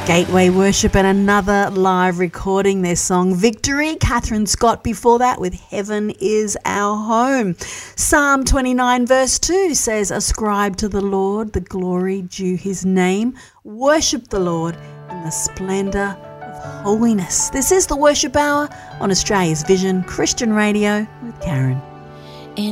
Gateway Worship and another live recording their song Victory. Catherine Scott before that with Heaven is Our Home. Psalm 29 verse 2 says, ascribe to the Lord the glory due his name. Worship the Lord in the splendour of holiness. This is the Worship Hour on Australia's Vision Christian Radio with Karen.